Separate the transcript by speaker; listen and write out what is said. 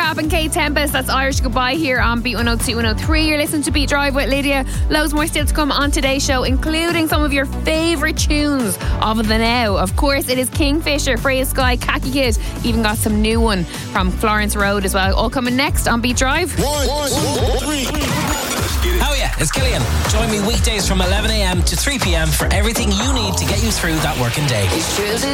Speaker 1: Rap and Kate Tempest. That's Irish Goodbye here on Beat 102 103. You're listening to Beat Drive with Lydia. Loads more still to come on today's show, including some of your favourite tunes of the now. Of course, it is Kingfisher, Freya Sky, Khaki Kid. Even got some new one from Florence Road as well. All coming next on Beat Drive.
Speaker 2: 1, 2, 3.
Speaker 3: Oh yeah, it's Killian. Join me weekdays from 11am to 3pm for everything you need to get you through that working day.
Speaker 4: It's true